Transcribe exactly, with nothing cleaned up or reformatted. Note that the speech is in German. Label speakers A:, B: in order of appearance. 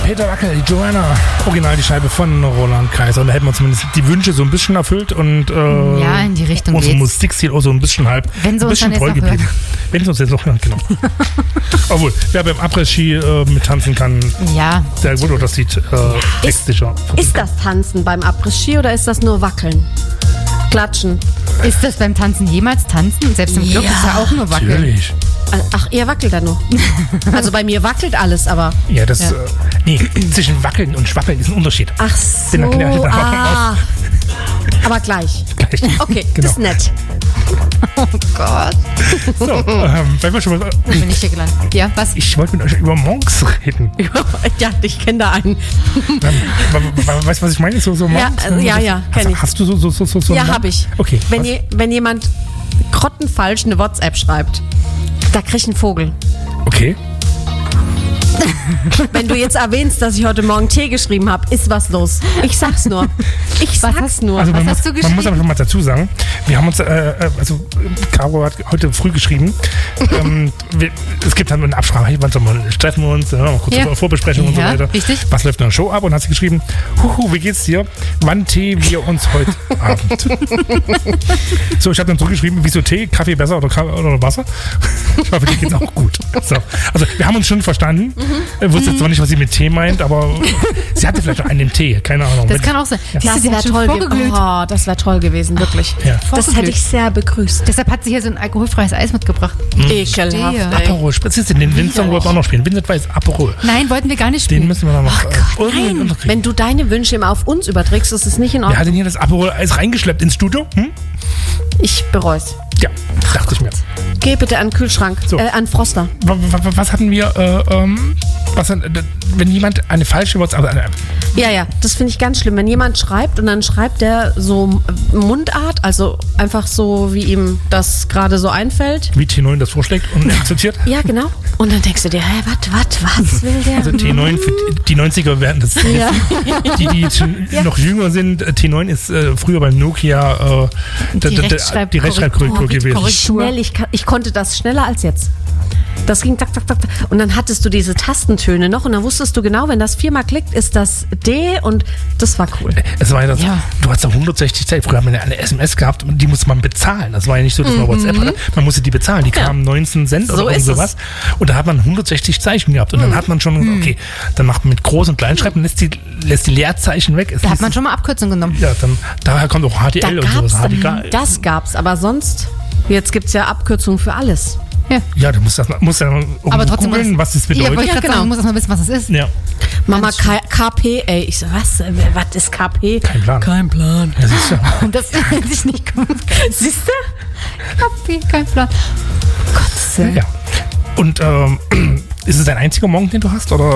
A: Peter Wackel, die Joanna, original die Scheibe von Roland Kaiser. Und da hätten wir zumindest die Wünsche so ein bisschen erfüllt und äh,
B: ja, in die Richtung
A: unser
B: geht's.
A: Musikstil auch so ein bisschen halb,
B: Wenn sie
A: ein
B: uns
A: bisschen
B: dann
A: treu
B: jetzt noch
A: geblieben. Wenn sie uns jetzt noch hören, genau. Obwohl, wer beim Après-Ski äh, mittanzen kann,
B: Ja.
A: der wurde auch das Lied äh, textsicher.
C: Ist das Tanzen beim Après-Ski oder ist das nur Wackeln? Klatschen?
B: Ist das beim Tanzen jemals Tanzen? Selbst im Club
C: Ja.
B: ist ja auch nur Wackeln.
A: Natürlich.
C: Ach, ihr wackelt da nur. Also bei mir wackelt alles, aber...
A: Ja, das,
B: Ja.
A: Äh, nee, zwischen Wackeln und Schwappeln ist ein Unterschied.
C: Ach so,
A: Den erkläre ich dann auch
C: ah. Aber gleich.
A: Gleich.
C: Okay,
A: Genau.
C: das ist nett.
B: Oh Gott.
A: So, ähm, wenn wir schon mal,
B: Bin ich hier gelandet. Ja, was?
A: ich wollte mit euch über Monks reden.
C: Ja, ich kenne da einen.
A: Ähm, wa- wa- weißt du, was ich meine? So, so
C: Ja,
A: Monks?
C: äh, ja, ja, kenn
A: hast,
C: ich.
A: hast du so, so, so, so, so
C: Ja,
A: einen
C: habe ich.
A: Okay.
C: Wenn,
A: was?
C: je, wenn jemand grottenfalsch eine WhatsApp schreibt, da krieg ich einen Vogel.
A: Okay.
C: Wenn du jetzt erwähnst, dass ich heute Morgen Tee geschrieben habe, ist was los. Ich sag's nur. Ich
B: Was
C: sag's
B: hast-
C: nur.
A: Also
B: Was
A: man,
B: hast
A: muss,
B: du
A: man muss aber
B: geschrieben?
A: schon mal dazu sagen, wir haben uns, äh, äh, also Caro hat heute früh geschrieben, ähm, wir, es gibt dann eine Absprache, hey, wann soll man treffen wir uns, ja, mal kurz
B: Ja.
A: eine Vorbesprechung und so
B: Ja,
A: weiter.
B: richtig.
A: Was läuft in der Show ab? Und hat sie geschrieben, huhu, wie geht's dir? Wann Tee wir uns heute Abend? So, ich habe dann zurückgeschrieben, wieso Tee, Kaffee besser oder, Ka- oder Wasser? Ich hoffe, dir geht's auch gut. So, also wir haben uns schon verstanden. Ich wusste jetzt zwar nicht, was sie mit Tee meint, aber sie hatte vielleicht auch einen im Tee, keine Ahnung.
B: Das
A: Wenn-
B: kann auch sein. Siehst du,
C: Das
B: sie
C: wäre
B: hat schon
C: toll, ge
B: vorgeglüht.
C: oh, das wär toll gewesen, wirklich.
A: Ja.
C: Das hätte ich sehr begrüßt.
B: Deshalb hat sie hier so ein alkoholfreies Eis mitgebracht.
C: Ekelhaft,
B: Stehe.
C: ey.
A: Aperol Spritz, den Windsong wollten wir auch noch spielen. Vincent Weiß, Aperol.
B: Nein, wollten wir gar nicht
A: Den
B: spielen.
A: müssen wir dann noch äh, irgendwie
C: Nein,
A: unterkriegen.
C: wenn du deine Wünsche immer auf uns überträgst, ist es nicht in
A: Wer
C: Ordnung.
A: hat denn hier das Aperol-Eis reingeschleppt ins Studio? Hm?
C: Ich bereue
A: Ja, dachte ich mir.
C: Geh bitte an den Kühlschrank,
A: So.
C: äh, an Froster.
A: Wa- wa- wa- Was hatten wir, äh, ähm, was, denn, äh, wenn jemand eine falsche WhatsApp, also eine,
C: Ja, ja, das finde ich ganz schlimm. Wenn jemand schreibt und dann schreibt der so Mundart, also einfach so, wie ihm das gerade so einfällt.
A: wie T neun das vorschlägt und akzeptiert?
C: Ja, genau. Und dann denkst du dir, hä, was, was, was will der?
A: Also T neun, für die- die neunziger werden das
C: Ja.
A: die, die jetzt schon noch jünger sind. äh, T neun ist äh, früher beim Nokia äh, da-
B: Die
A: da- da-
B: Rechtschreib-
A: die Rechtschreibkorrektur
B: Korrektur-
A: gewesen.
B: Korrektur.
C: Schnell, ich, ka- ich konnte das schneller als jetzt. Das ging tak, tak, tak, tak. Und dann hattest du diese Tastentöne noch und dann wusstest du genau, wenn das viermal klickt, ist das D und das war cool.
A: Es war ja das,
B: Ja.
A: du hast ja hundertsechzig Zeit. Früher haben wir eine S M S gehabt und die musste man bezahlen. Das war ja nicht so, dass man WhatsApp hatte. Man musste die bezahlen. Die kamen neunzehn Cent
C: So
A: oder irgend
C: ist es.
A: sowas. Und da hat man hundertsechzig Zeichen gehabt. Und dann hat man schon, okay, dann macht man mit Groß- und Kleinschreiben und lässt die, lässt die Leerzeichen weg. Es
B: Da hat
A: hieß-
B: man schon mal Abkürzung genommen.
A: ja, dann, daher kommt auch H T
C: Da
A: L und
C: gab's,
A: sowas. H D K.
C: das gab's, aber sonst, jetzt gibt's ja Abkürzungen für alles.
B: Ja.
A: Ja, du musst, das, musst ja irgendwo
B: Aber trotzdem
A: googeln, was das
B: Ja,
A: bedeutet.
B: wollte ich
C: Ja,
B: grad
C: genau.
B: sagen, du musst erst mal wissen, was das ist.
A: Ja,
C: Mama, K KP, ey. Ich so, was? äh, Was ist K P?
A: kein Plan.
C: Kein Plan.
A: Ja, siehst du.
B: Und das hätte ich nicht gewusst.
C: Siehst du?
B: Kaffee, kein Plan. Gott sei Dank.
A: Ja. Und ähm, ist es dein einziger Monk, den du hast? Oder